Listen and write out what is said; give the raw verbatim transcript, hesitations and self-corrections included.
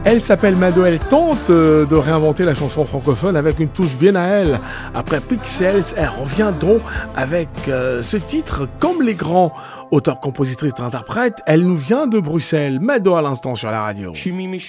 Elle s'appelle Mado, elle tente euh, de réinventer la chanson francophone avec une touche bien à elle. Après Pixels, elle revient donc avec euh, ce titre comme les grands. Auteur, compositrice, interprète, elle nous vient de Bruxelles. Mado à l'instant sur la radio.